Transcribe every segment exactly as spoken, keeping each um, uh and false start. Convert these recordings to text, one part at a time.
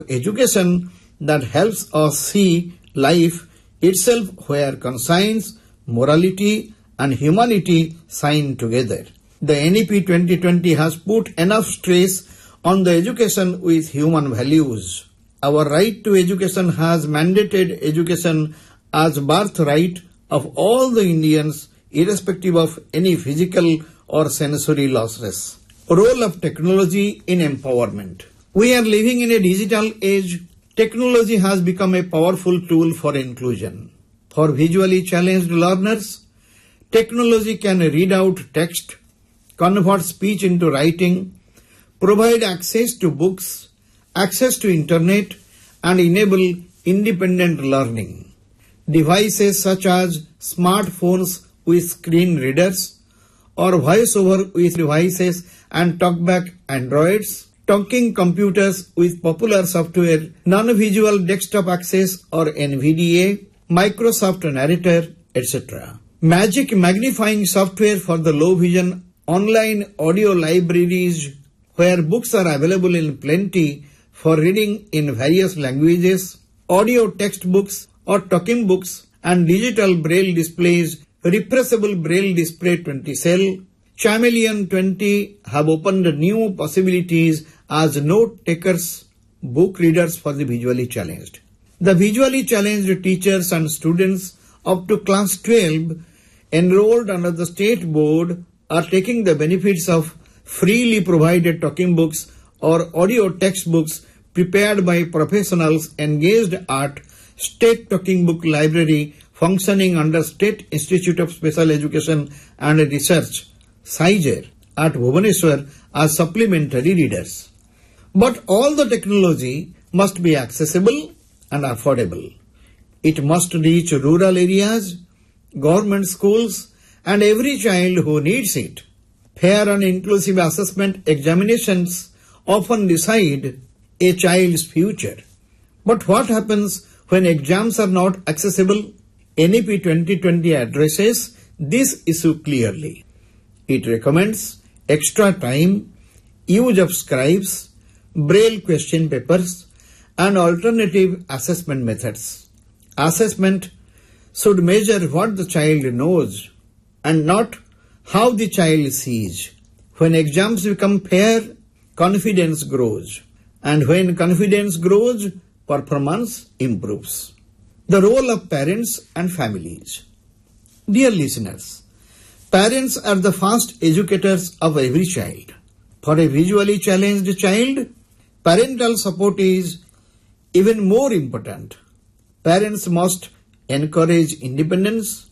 education that helps us see life itself where conscience, morality and humanity shine together. The N E P twenty twenty has put enough stress on the education with human values. Our right to education has mandated education as birthright of all the Indians, irrespective of any physical or sensory losses. Role of technology in empowerment. We are living in a digital age. Technology has become a powerful tool for inclusion. For visually challenged learners, technology can read out text, convert speech into writing, provide access to books, access to internet, and enable independent learning. Devices such as smartphones with screen readers or voice-over with devices and talkback androids, talking computers with popular software, non-visual desktop access or N V D A, Microsoft Narrator, et cetera. Magic magnifying software for the low vision, online audio libraries where books are available in plenty for reading in various languages, audio textbooks or talking books, and digital braille displays, repressible braille display twenty cell, Chameleon twenty have opened new possibilities as note takers, book readers for the visually challenged. The visually challenged teachers and students up to class twelve enrolled under the state board are taking the benefits of freely provided talking books or audio textbooks prepared by professionals engaged at State Talking Book Library functioning under State Institute of Special Education and Research, S I G E R, at Bhubaneswar as supplementary readers. But all the technology must be accessible and affordable. It must reach rural areas, government schools, and every child who needs it. Fair and inclusive assessment examinations often decide a child's future. But what happens when exams are not accessible? N E P twenty twenty addresses this issue clearly. It recommends extra time, use of scribes, braille question papers, and alternative assessment methods. Assessment should measure what the child knows and not how the child sees. When exams become fair, confidence grows. And when confidence grows, performance improves. The role of parents and families. Dear listeners, parents are the first educators of every child. For a visually challenged child, parental support is even more important. Parents must encourage independence,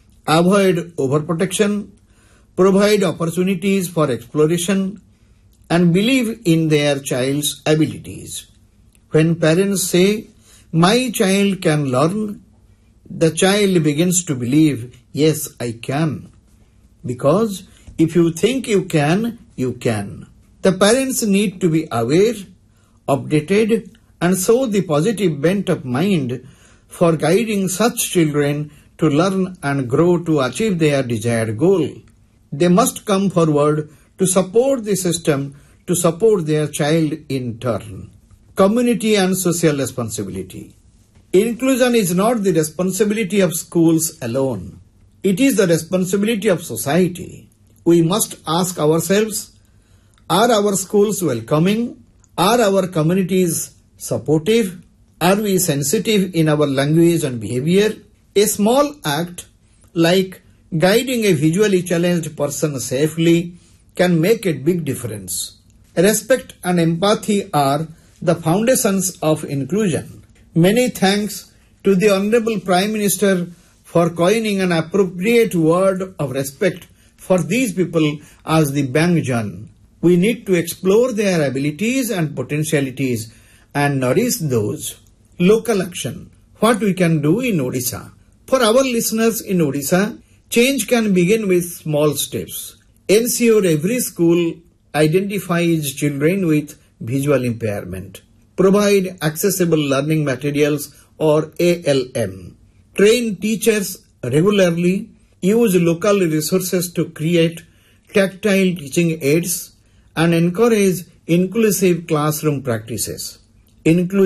avoid overprotection, provide opportunities for exploration, and believe in their child's abilities. When parents say, "My child can learn," the child begins to believe, "Yes, I can." Because if you think you can, you can. The parents need to be aware, updated, and show the positive bent of mind for guiding such children to learn and grow to achieve their desired goal. They must come forward to support the system to support their child in turn. Community and social responsibility. Inclusion is not the responsibility of schools alone. It is the responsibility of society. We must ask ourselves, are our schools welcoming? Are our communities supportive? Are we sensitive in our language and behavior? A small act like guiding a visually challenged person safely can make a big difference. Respect and empathy are the foundations of inclusion. Many thanks to the Honorable Prime Minister for coining an appropriate word of respect for these people as the Bangjan. We need to explore their abilities and potentialities and nourish those. Local action. What we can do in Odisha. For our listeners in Odisha, change can begin with small steps. Ensure every school identifies children with visual impairment. Provide accessible learning materials or A L M. Train teachers regularly. Use local resources to create tactile teaching aids and encourage inclusive classroom practices. inclusive